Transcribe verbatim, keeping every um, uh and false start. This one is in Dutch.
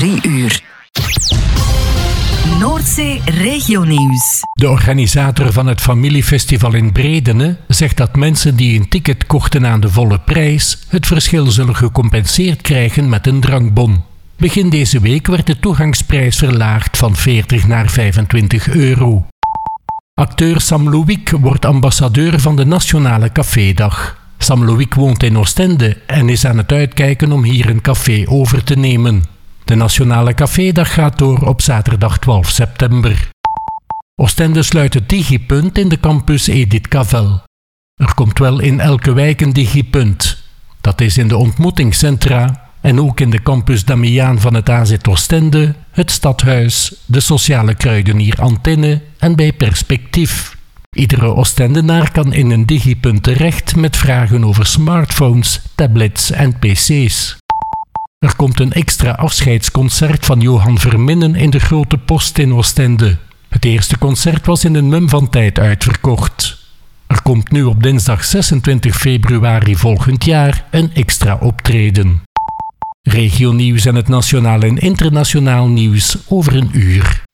drie uur. Noordzee Regionieuws. De organisator van het familiefestival in Bredene zegt dat mensen die een ticket kochten aan de volle prijs het verschil zullen gecompenseerd krijgen met een drankbon. Begin deze week werd de toegangsprijs verlaagd van veertig naar vijfentwintig euro. Acteur Sam Louwick wordt ambassadeur van de Nationale Cafédag. Sam Louwick woont in Oostende en is aan het uitkijken om hier een café over te nemen. De Nationale Cafédag gaat door op zaterdag twaalf september. Oostende sluit het digipunt in de campus Edith Cavell. Er komt wel in elke wijk een digipunt. Dat is in de ontmoetingscentra en ook in de campus Damiaan van het A Z Oostende, het Stadhuis, de Sociale Kruidenier Antenne en bij Perspectief. Iedere Oostendenaar kan in een digipunt terecht met vragen over smartphones, tablets en pc's. Er komt een extra afscheidsconcert van Johan Verminnen in de Grote Post in Oostende. Het eerste concert was in een mum van tijd uitverkocht. Er komt nu op dinsdag zesentwintig februari volgend jaar een extra optreden. Regionieuws en het nationaal en internationaal nieuws over een uur.